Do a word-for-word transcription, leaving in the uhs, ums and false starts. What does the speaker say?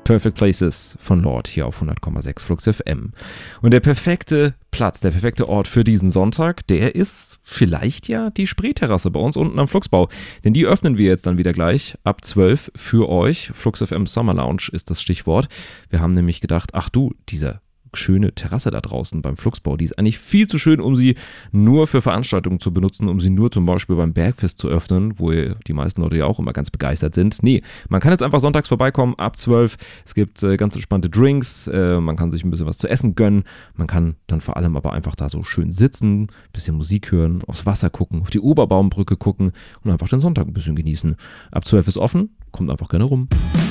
Perfect Places von Lord hier auf hundert Komma sechs Flux F M. Und der perfekte Platz, der perfekte Ort für diesen Sonntag, der ist vielleicht ja die Spreeterrasse bei uns unten am Fluxbau. Denn die öffnen wir jetzt dann wieder gleich ab zwölf für euch. Flux F M Summer Lounge ist das Stichwort. Wir haben nämlich gedacht, ach du, dieser schöne Terrasse da draußen beim Fluxbau, die ist eigentlich viel zu schön, um sie nur für Veranstaltungen zu benutzen, um sie nur zum Beispiel beim Bergfest zu öffnen, wo die meisten Leute ja auch immer ganz begeistert sind. Nee, man kann jetzt einfach sonntags vorbeikommen, ab zwölf. Es gibt äh, ganz entspannte Drinks, äh, man kann sich ein bisschen was zu essen gönnen, man kann dann vor allem aber einfach da so schön sitzen, ein bisschen Musik hören, aufs Wasser gucken, auf die Oberbaumbrücke gucken und einfach den Sonntag ein bisschen genießen. Ab zwölf ist offen, kommt einfach gerne rum.